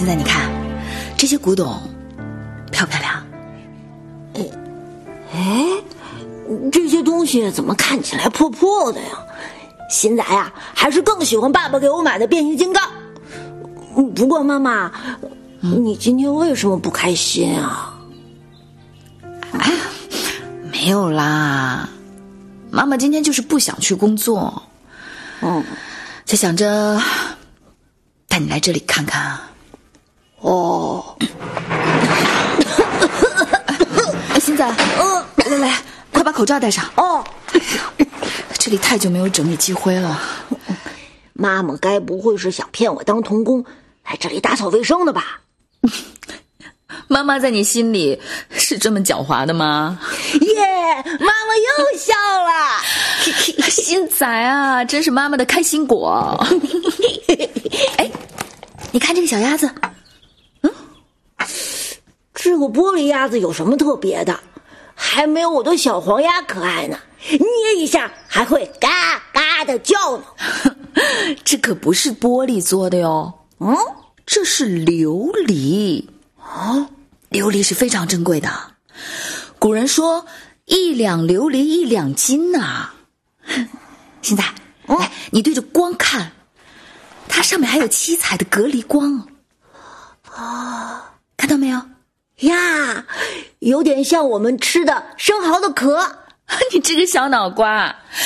现在你看这些古董漂不漂亮？ 这些东西怎么看起来破破的呀？现在啊，还是更喜欢爸爸给我买的变形金刚。不过妈妈，你今天为什么不开心啊？ 没有啦，妈妈今天就是不想去工作。就想着带你来这里看看。星仔，来，快把口罩戴上。这里太久没有整理积灰了。 妈妈该不会是想骗我当童工来这里打扫卫生的吧？ 妈妈在你心里是这么狡猾的吗？ 耶，妈妈又笑了。 星仔啊，真是妈妈的开心果。哎，你看这个小鸭子。 这个玻璃鸭子有什么特别的？还没有我的小黄鸭可爱呢，捏一下还会嘎嘎的叫呢。 这可不是玻璃做的哟。这是琉璃。琉璃是非常珍贵的。古人说1两琉璃1两金啊。现在来，你对着光看，它上面还有7彩的隔离光。看到没有呀？有点像我们吃的生蚝的壳。 你这个小脑瓜，